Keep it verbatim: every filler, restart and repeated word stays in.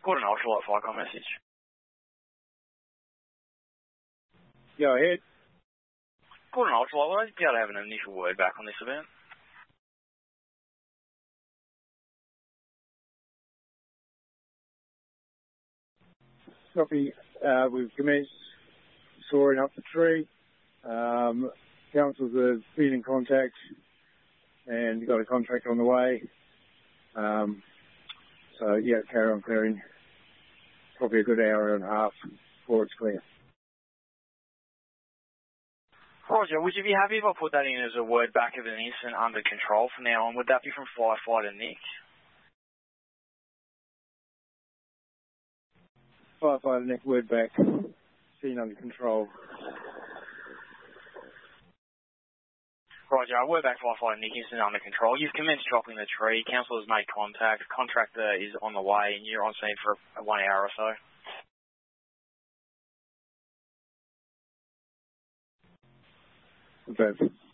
Gordon Ultralight Flycom message. Go ahead. Gordon Ultralight, would I be able to have an initial word back on this event? Copy. Uh, we've commenced soaring up the tree. Um, councils have been in contact and got a contract on the way. Um, so, yeah, carry on clearing. Probably a good hour and a half before it's clear. Roger, would you be happy if I put that in as a word back of an incident under control from now on? Would that be from Firefighter Nick? Firefighter Nick, word back. Scene under control. Roger, word back Firefighter Nick, incident under control. You've commenced dropping the tree. Council has made contact. Contractor is on the way and you're on scene for one hour or so. Okay.